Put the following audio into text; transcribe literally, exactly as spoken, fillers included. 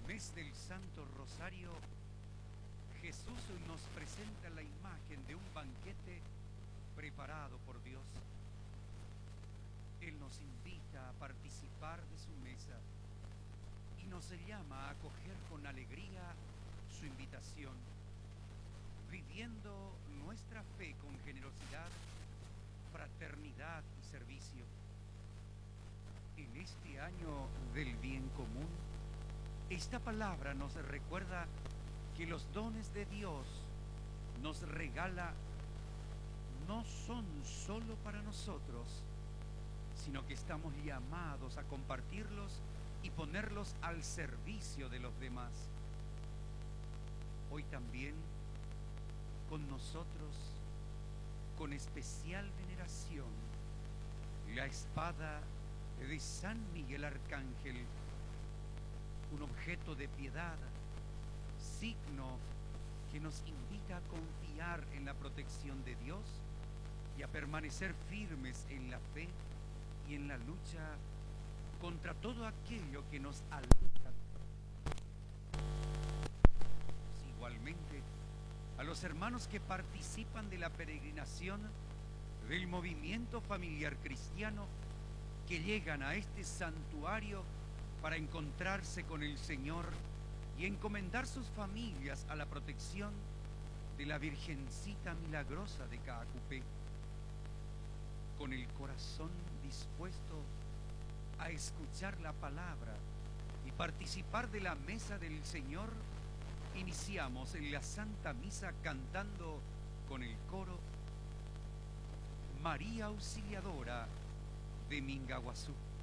mes del Santo Rosario, Jesús nos presenta la imagen de un banquete preparado por Dios. Él nos invita a participar de su mesa y nos llama a acoger con alegría su invitación, viviendo nuestra fe con generosidad, fraternidad y servicio. En este año del bien común, esta palabra nos recuerda que los dones de Dios nos regala no son solo para nosotros, sino que estamos llamados a compartirlos y ponerlos al servicio de los demás. Hoy también con nosotros, con especial veneración, la espada de San Miguel Arcángel, un objeto de piedad, signo que nos invita a confiar en la protección de Dios y a permanecer firmes en la fe y en la lucha contra todo aquello que nos aleja. Igualmente, a los hermanos que participan de la peregrinación del movimiento familiar cristiano, que llegan a este santuario para encontrarse con el Señor y encomendar sus familias a la protección de la Virgencita Milagrosa de Caacupé, con el corazón dispuesto a escuchar la palabra y participar de la mesa del Señor. Iniciamos en la Santa Misa cantando con el coro María Auxiliadora de Mingaguazú.